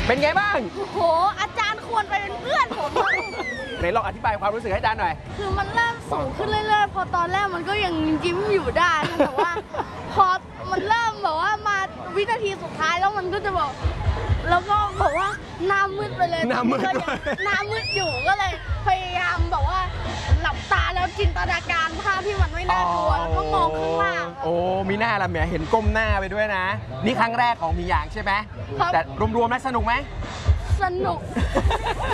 เป็นไงบ้างโอ้โหอาจารย์ควรไปเป็นเพื่อนผมเลยไหนลองอธิบายความรู้สึกให้อาจารย์หน่อยคือมันเริ่มสูงขึ้นเรื่อยๆพอตอนแรกมันก็ยังยิ้มอยู่ได้นะแต่ว่า พอมันเริ่มแบบว่ามาวินาทีสุดท้ายแล้วมันก็จะบอกแล้วก็บอกว่าหน้ามืดไปเลยหน้ามืดก็ยังหน้ามืดอยู่ก็เลยพยายามแบบว่าหลับตาแล้วจินตนาการภาพที่มันไม่น่ากลัวแล้วก็มองข้างล่างโอ้มีหน้าละแหมเห็นก้มหน้าไปด้วยนะ นี่ครั้งแรกของมีอย่างใช่ไหมครับแต่รวมๆแล้วสนุกไหมสนุก